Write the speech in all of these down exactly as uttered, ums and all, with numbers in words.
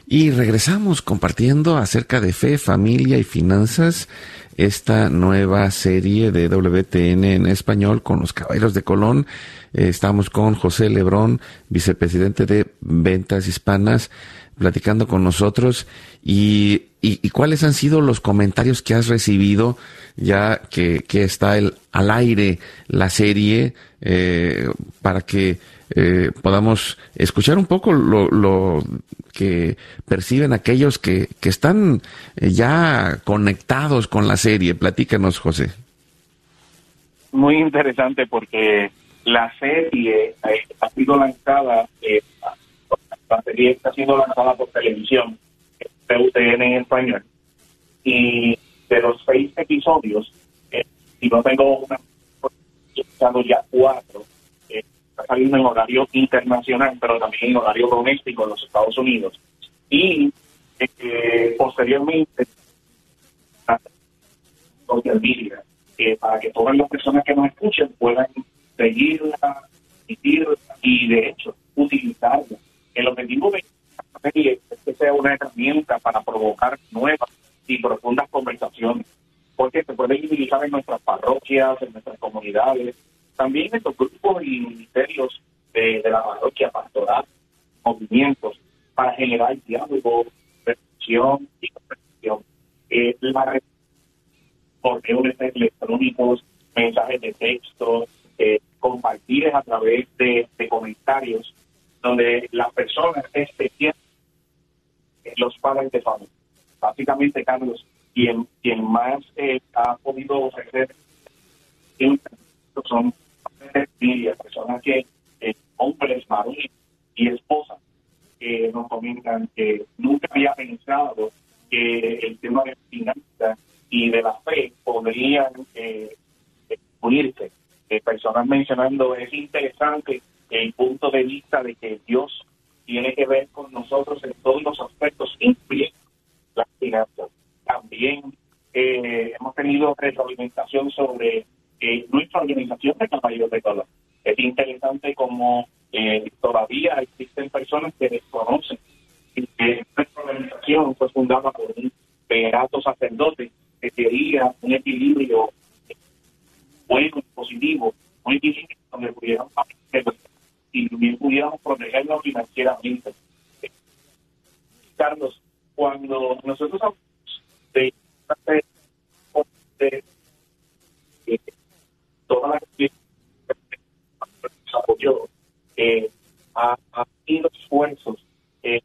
Y regresamos compartiendo acerca de fe, familia y finanzas, esta nueva serie de W T N en español con los Caballeros de Colón. Eh, estamos con José Lebrón, vicepresidente de Ventas Hispanas, platicando con nosotros. Y, y, y ¿cuáles han sido los comentarios que has recibido ya que, que está el, al aire la serie, eh, para que eh, podamos escuchar un poco lo, lo que perciben aquellos que, que están ya conectados con la serie? Platícanos, José. Muy interesante porque la serie eh, ha sido lanzada, eh, la serie está siendo lanzada por televisión, P U T N en español, y de los seis episodios, eh, si no tengo una, he estado ya cuatro, eh, está saliendo en horario internacional, pero también en horario doméstico en los Estados Unidos. Y eh, posteriormente, social media, eh, para que todas las personas que nos escuchen puedan seguirla, seguirla y de hecho utilizarla. El objetivo de esta serie es que sea una herramienta para provocar nuevas y profundas conversaciones, porque se puede utilizar en nuestras parroquias, en nuestras comunidades, también en estos grupos y ministerios de, de la parroquia, pastoral, movimientos, para generar diálogo, reflexión y comprensión. Eh, la correos electrónicos, mensajes de texto, eh, compartir a través de, de comentarios, donde las personas especiales, los padres de familia, básicamente, Carlos, quien, quien más eh, ha podido ofrecer son familias, personas que, eh, hombres, maridos y esposas, que nos comentan que nunca había pensado que el tema de finanzas y de la fe podrían eh, unirse. Eh, personas mencionando, es interesante el punto de vista de que Dios tiene que ver con nosotros en todos los aspectos, incluyendo las finanzas. También eh, hemos tenido retroalimentación sobre eh, nuestra organización de Caballeros de Colón. Es interesante como eh, todavía existen personas que desconocen que nuestra organización fue fundada por un beato sacerdote que quería un equilibrio bueno y positivo, un equilibrio donde pudieran y también pudiéramos protegernos financieramente. Carlos, cuando nosotros hablamos de, de, de, de toda la que nos apoyó, eh, ha, ha habido esfuerzos eh,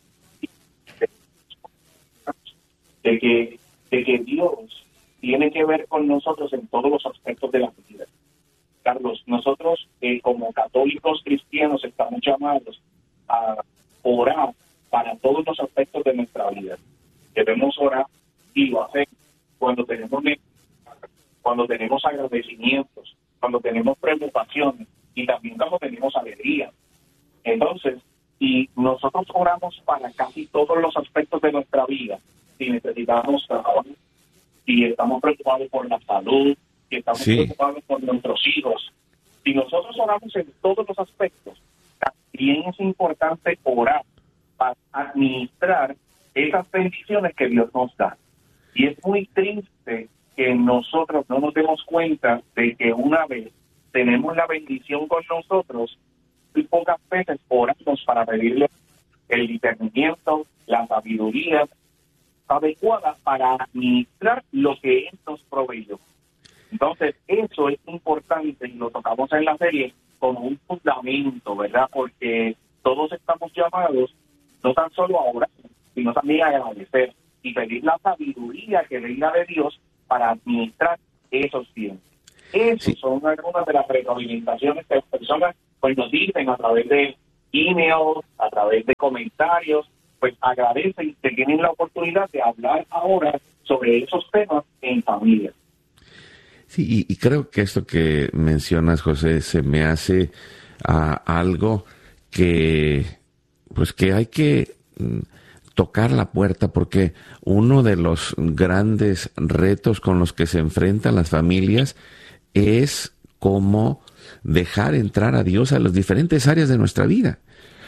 de, que, de que Dios tiene que ver con nosotros en todos los aspectos de la vida. Carlos, nosotros eh, como católicos cristianos estamos llamados a orar para todos los aspectos de nuestra vida. Debemos orar y lo hacemos cuando tenemos cuando tenemos agradecimientos, cuando tenemos preocupaciones y también cuando tenemos alegría. Entonces, si nosotros oramos para casi todos los aspectos de nuestra vida, si necesitamos trabajo, si estamos preocupados por la salud, si estamos sí. preocupados por nuestros hijos, si nosotros oramos en todos los aspectos, también es importante orar para administrar esas bendiciones que Dios nos da. Y es muy triste que nosotros no nos demos cuenta de que una vez tenemos la bendición con nosotros, y pocas veces oramos para pedirle el discernimiento, la sabiduría adecuada para administrar lo que Él nos proveyó. Entonces, eso es importante y lo tocamos en la serie como un fundamento, ¿verdad? Porque todos estamos llamados no tan solo a orar, sino también a agradecer y pedir la sabiduría que venga de Dios para administrar esos bienes. Esas sí. son algunas de las retroalimentaciones que las personas pues, nos dicen a través de emails, a través de comentarios, pues agradecen que tienen la oportunidad de hablar ahora sobre esos temas en familia. Sí, y, y creo que esto que mencionas, José, se me hace uh, algo que, pues que hay que mm, tocar la puerta, porque uno de los grandes retos con los que se enfrentan las familias es cómo dejar entrar a Dios a las diferentes áreas de nuestra vida.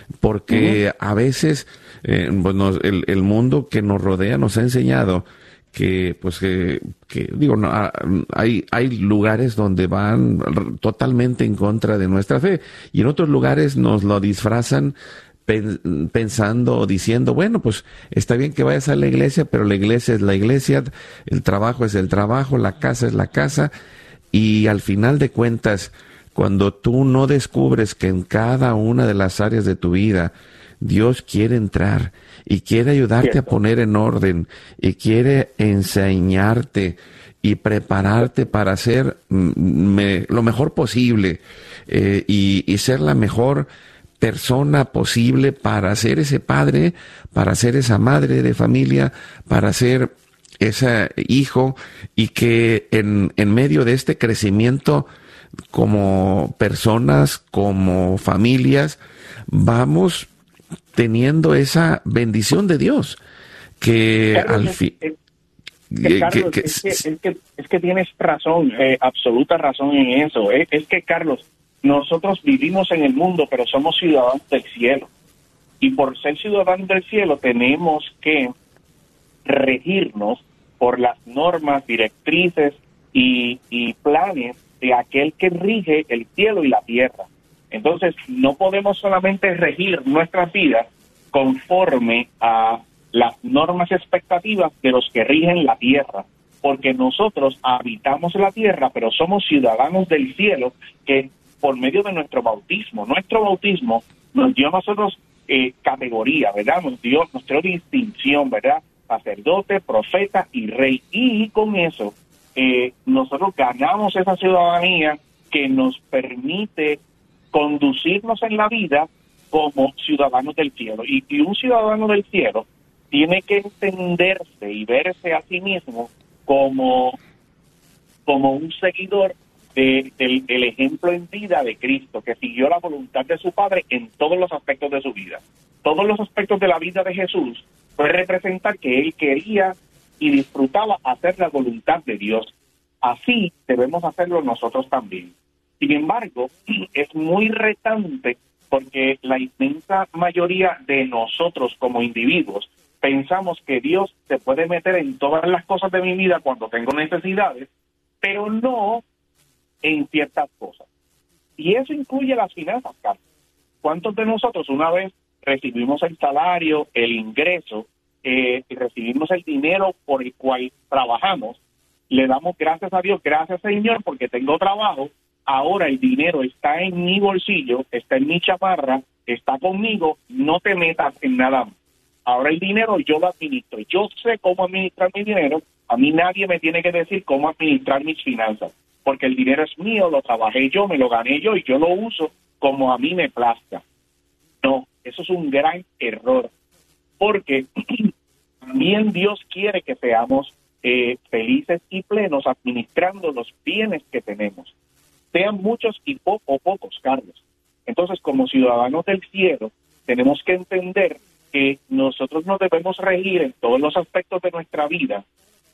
porque uh-huh. a veces eh, pues nos, el, el mundo que nos rodea nos ha enseñado que, pues que, que digo, no, hay, hay lugares donde van totalmente en contra de nuestra fe, y en otros lugares nos lo disfrazan pensando o diciendo, bueno, pues está bien que vayas a la iglesia, pero la iglesia es la iglesia, el trabajo es el trabajo, la casa es la casa, y al final de cuentas, cuando tú no descubres que en cada una de las áreas de tu vida Dios quiere entrar y quiere ayudarte Cierto. a poner en orden y quiere enseñarte y prepararte para hacer me, lo mejor posible eh, y, y ser la mejor persona posible para ser ese padre, para ser esa madre de familia, para ser ese hijo, y que en, en medio de este crecimiento como personas, como familias, vamos teniendo esa bendición de Dios, que Carlos, al fin... Es, que, Carlos, que, que, es, que, es, que, es que tienes razón, eh, absoluta razón en eso. Es, es que, Carlos, nosotros vivimos en el mundo, pero somos ciudadanos del cielo. Y por ser ciudadanos del cielo tenemos que regirnos por las normas, directrices y, y planes de aquel que rige el cielo y la tierra. Entonces, no podemos solamente regir nuestras vidas conforme a las normas y expectativas de los que rigen la tierra, porque nosotros habitamos la tierra, pero somos ciudadanos del cielo, que por medio de nuestro bautismo, nuestro bautismo nos dio a nosotros eh, categoría, ¿verdad? Nos dio, nos dio distinción, ¿verdad? Sacerdote, profeta y rey. Y con eso, eh, nosotros ganamos esa ciudadanía que nos permite conducirnos en la vida como ciudadanos del cielo. Y, y un ciudadano del cielo tiene que entenderse y verse a sí mismo como, como un seguidor de, del el ejemplo en vida de Cristo, que siguió la voluntad de su Padre en todos los aspectos de su vida. Todos los aspectos de la vida de Jesús puede representar que él quería y disfrutaba hacer la voluntad de Dios. Así debemos hacerlo nosotros también. Sin embargo, es muy retante porque la inmensa mayoría de nosotros como individuos pensamos que Dios se puede meter en todas las cosas de mi vida cuando tengo necesidades, pero no en ciertas cosas. Y eso incluye las finanzas, Carlos. ¿Cuántos de nosotros una vez recibimos el salario, el ingreso, eh, y recibimos el dinero por el cual trabajamos, le damos gracias a Dios, gracias Señor porque tengo trabajo, ahora el dinero está en mi bolsillo, está en mi chamarra, está conmigo, no te metas en nada más. Ahora el dinero yo lo administro, yo sé cómo administrar mi dinero, a mí nadie me tiene que decir cómo administrar mis finanzas, porque el dinero es mío, lo trabajé yo, me lo gané yo y yo lo uso como a mí me plazca. No, eso es un gran error, porque también Dios quiere que seamos eh, felices y plenos administrando los bienes que tenemos, sean muchos y po- o pocos, Carlos. Entonces, como ciudadanos del cielo, tenemos que entender que nosotros nos debemos regir en todos los aspectos de nuestra vida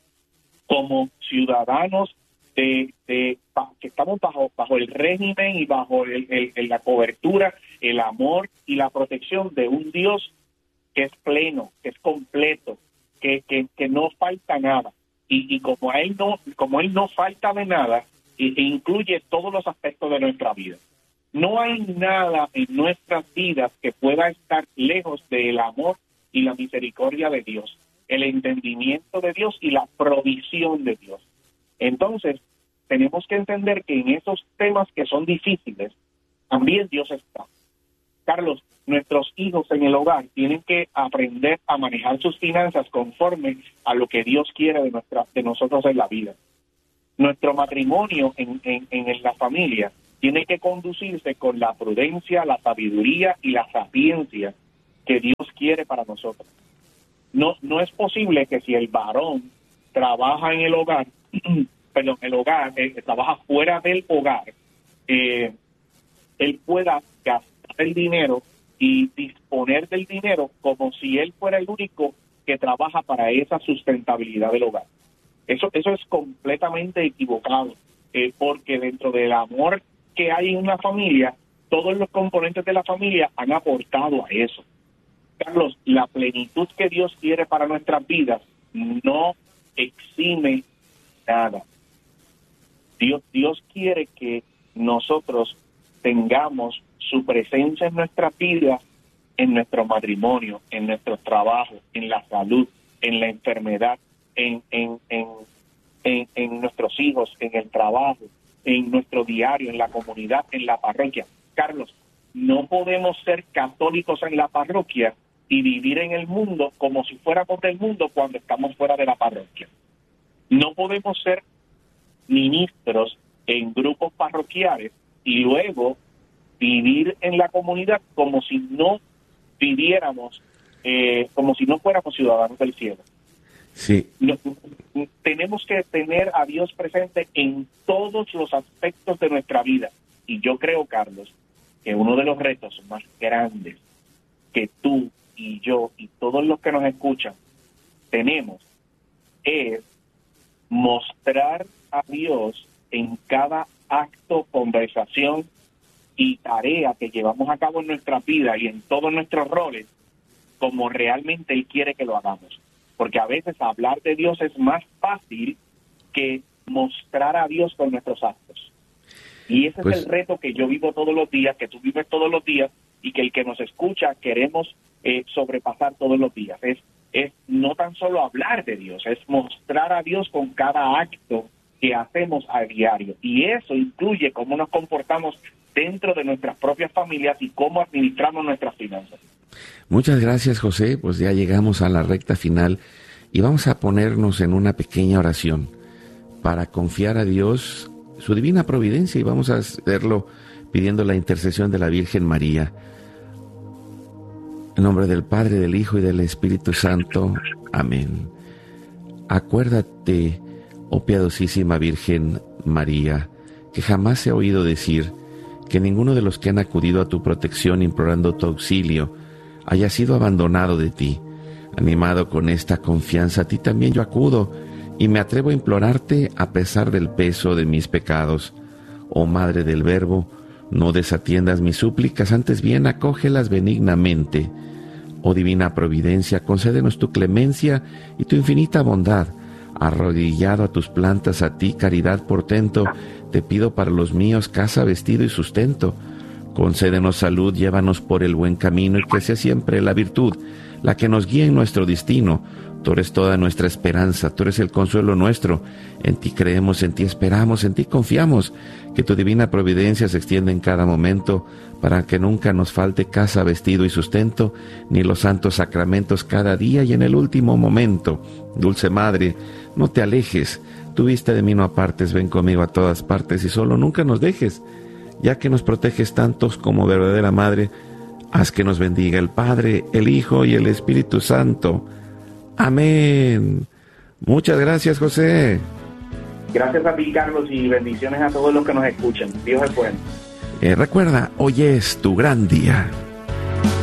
como ciudadanos de, de que estamos bajo bajo el régimen y bajo el, el, el, la cobertura, el amor y la protección de un Dios que es pleno, que es completo, que, que, que no falta nada. Y, y como a él no, como él no falta de nada, e, e incluye todos los aspectos de nuestra vida. No hay nada en nuestras vidas que pueda estar lejos del amor y la misericordia de Dios, el entendimiento de Dios y la provisión de Dios. Entonces, tenemos que entender que en esos temas que son difíciles, también Dios está. Carlos, nuestros hijos en el hogar tienen que aprender a manejar sus finanzas conforme a lo que Dios quiere de, nuestra, de nosotros en la vida. Nuestro matrimonio en, en, en la familia tiene que conducirse con la prudencia, la sabiduría y la sapiencia que Dios quiere para nosotros. No, no es posible que si el varón trabaja en el hogar, perdón, el hogar, eh, trabaja fuera del hogar, eh, él pueda gastar el dinero y disponer del dinero como si él fuera el único que trabaja para esa sustentabilidad del hogar. Eso, eso es completamente equivocado, eh, porque dentro del amor que hay en una familia todos los componentes de la familia han aportado a eso. Carlos, la plenitud que Dios quiere para nuestras vidas no exime nada. Dios, Dios quiere que nosotros tengamos su presencia en nuestras vidas, en nuestro matrimonio, en nuestro trabajo, en la salud, en la enfermedad, en, en, en, en, en nuestros hijos, en el trabajo, en nuestro diario, en la comunidad, en la parroquia. Carlos, no podemos ser católicos en la parroquia y vivir en el mundo como si fuéramos del mundo cuando estamos fuera de la parroquia. No podemos ser ministros en grupos parroquiales y luego vivir en la comunidad como si no viviéramos, eh, como si no fuéramos ciudadanos del cielo. Sí. No, tenemos que tener a Dios presente en todos los aspectos de nuestra vida. Y yo creo, Carlos, que uno de los retos más grandes que tú y yo y todos los que nos escuchan tenemos es mostrar a Dios en cada acto, conversación y tarea que llevamos a cabo en nuestra vida y en todos nuestros roles como realmente Él quiere que lo hagamos. Porque a veces hablar de Dios es más fácil que mostrar a Dios con nuestros actos. Y ese pues, es el reto que yo vivo todos los días, que tú vives todos los días y que el que nos escucha queremos eh, sobrepasar todos los días. Es, es no tan solo hablar de Dios, es mostrar a Dios con cada acto que hacemos a diario. Y eso incluye cómo nos comportamos dentro de nuestras propias familias y cómo administramos nuestras finanzas. Muchas gracias, José. Pues ya llegamos a la recta final y vamos a ponernos en una pequeña oración para confiar a Dios su divina providencia y vamos a hacerlo pidiendo la intercesión de la Virgen María. En nombre del Padre, del Hijo y del Espíritu Santo. Amén. Acuérdate, oh piadosísima Virgen María, que jamás se ha oído decir que ninguno de los que han acudido a tu protección implorando tu auxilio haya sido abandonado de ti. Animado con esta confianza, a ti también yo acudo y me atrevo a implorarte a pesar del peso de mis pecados. Oh Madre del Verbo, no desatiendas mis súplicas, antes bien acógelas benignamente. Oh Divina Providencia, concédenos tu clemencia y tu infinita bondad. Arrodillado a tus plantas, a ti, caridad portento, te pido para los míos casa, vestido y sustento. Concédenos salud, llévanos por el buen camino y que sea siempre la virtud la que nos guíe en nuestro destino. Tú eres toda nuestra esperanza, tú eres el consuelo nuestro. En ti creemos, en ti esperamos, en ti confiamos. Que tu divina providencia se extienda en cada momento para que nunca nos falte casa, vestido y sustento, ni los santos sacramentos cada día y en el último momento. Dulce Madre, no te alejes, tu vista de mí no apartes, ven conmigo a todas partes y solo nunca nos dejes. Ya que nos proteges tantos como verdadera Madre, haz que nos bendiga el Padre, el Hijo y el Espíritu Santo. Amén. Muchas gracias, José. Gracias a ti, Carlos, y bendiciones a todos los que nos escuchan. Dios es bueno. Eh, recuerda, hoy es tu gran día.